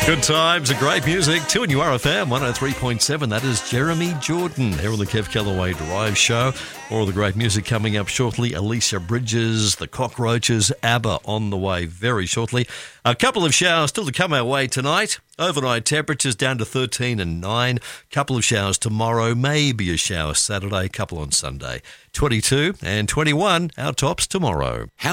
Good times and great music. 2NURFM 103.7. That is Jeremy Jordan here on the Kev Callaway Drive Show. More of the great music coming up shortly. Alicia Bridges, the Cockroaches, ABBA on the way very shortly. A couple of showers still to come our way tonight. Overnight temperatures down to 13 and 9. Couple of showers tomorrow. Maybe a shower Saturday. Couple on Sunday. 22 and 21 our tops tomorrow.